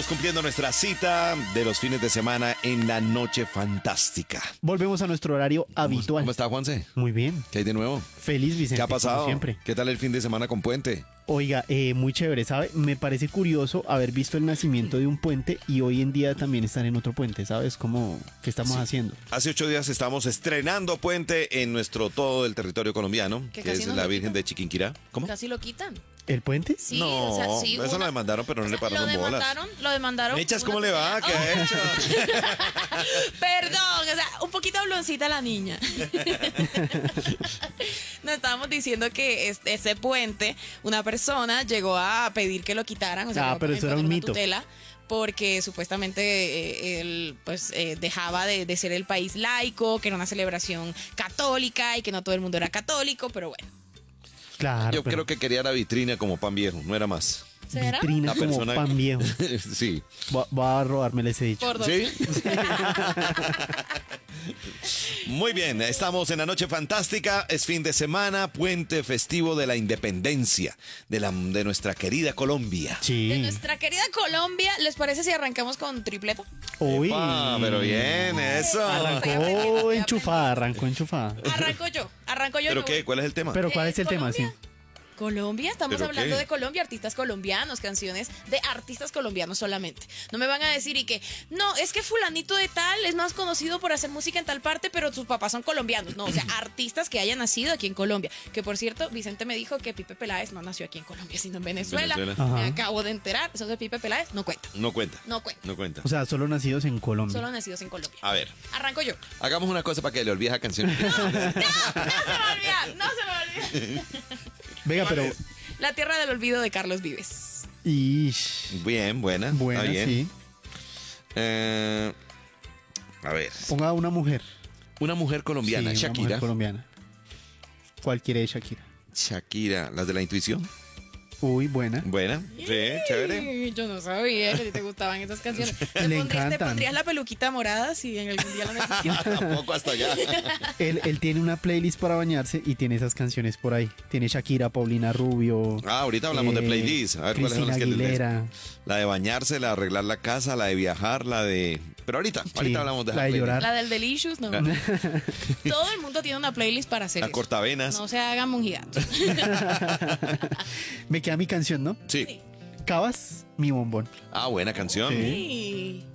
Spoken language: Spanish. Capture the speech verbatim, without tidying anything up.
Estamos cumpliendo nuestra cita de los fines de semana en la Noche Fantástica. Volvemos a nuestro horario habitual. ¿Cómo está, Juanse? Muy bien. ¿Qué hay de nuevo? Feliz, Vicente. ¿Qué ha pasado? Como siempre. ¿Qué tal el fin de semana con Puente? Oiga, eh, muy chévere, ¿sabe? Me parece curioso haber visto el nacimiento de un puente y hoy en día también estar en otro puente, ¿sabes? Como, ¿qué estamos Sí. haciendo? Hace ocho días estamos estrenando Puente en nuestro todo el territorio colombiano, Que que casi es nos la lo Virgen quitan. de Chiquinquirá. ¿Cómo? Casi lo quitan. ¿El puente? Sí, no, o sea, sí, eso una- lo demandaron, pero no o le sea, pararon lo bolas. demandaron, lo demandaron. Mechas, una ¿cómo le va? tutela. ¿Qué ha Oh, hecho? Perdón, o sea, un poquito habloncita la niña. Nos estábamos diciendo que es- ese puente, una persona llegó a pedir que lo quitaran. O sea, Ah, que lo pero ponen eso era poner un una mito. tutela, porque supuestamente eh, él pues eh, dejaba de, de ser el país laico, que era una celebración católica y que no todo el mundo era católico, pero bueno. Claro. Yo pero creo que quería la vitrina como pan viejo, no era más. ¿Será? Vitrina La como persona- pan viejo. Sí. Va, va a robármele ese dicho. Por dos. ¿Sí? Muy bien, estamos en la Noche Fantástica, es fin de semana, puente festivo de la independencia de, la, de nuestra querida Colombia. De Sí. nuestra querida Colombia, ¿les parece si arrancamos con tripleta? Uy. Ah, pero bien, eso. Estoy aprendiendo, Arrancó estoy enchufada, arrancó enchufada. Arranco yo, arranco yo. ¿Pero me qué? voy. ¿Cuál es el tema? Pero ¿cuál Eh, es el tema? Sí. Colombia. Colombia, estamos ¿Pero hablando qué? de Colombia, artistas colombianos, canciones de artistas colombianos solamente. No me van a decir y que, no, es que fulanito de tal es más conocido por hacer música en tal parte, pero sus papás son colombianos. No, o sea, artistas que hayan nacido aquí en Colombia. Que por cierto, Vicente me dijo que Pipe Peláez no nació aquí en Colombia, sino en Venezuela. Venezuela. Me Ajá. acabo de enterar. Eso de Pipe Peláez no cuenta. No cuenta. No cuenta. No cuenta. O sea, solo nacidos en Colombia. Solo nacidos en Colombia. A ver, Arranco yo. hagamos una cosa para que le olvide esa canción. No, no se me olvida, no se me olvida. Venga, pero. La tierra del olvido de Carlos Vives. Ish. Bien, buena. Buena, está bien. sí. Eh, a ver, Ponga una mujer. una mujer colombiana, Sí, una Shakira. mujer colombiana. ¿Cuál quiere de Shakira? Shakira, las de la intuición. Uy, buena. Buena, sí, chévere. Ay, yo no sabía que a ti te gustaban esas canciones. ¿Te, Le pondrías, te encantan. pondrías la peluquita morada si en algún día la necesitas? Tampoco hasta allá. Él, él tiene una playlist para bañarse y tiene esas canciones por ahí. Tiene Shakira, Paulina Rubio. Ah, ahorita hablamos de eh, playlist. A ver cuáles son Cristina las que Aguilera. La de bañarse, la de arreglar la casa, la de viajar, la de. Pero ahorita, ahorita Sí, hablamos de la de playlist. llorar. La del Delicious, no. Todo el mundo tiene una playlist para hacer La eso. cortavenas. No se hagan monjigatos. Me queda mi canción, ¿no? Sí. Cabas, mi bombón. Ah, buena canción. Sí. Sí.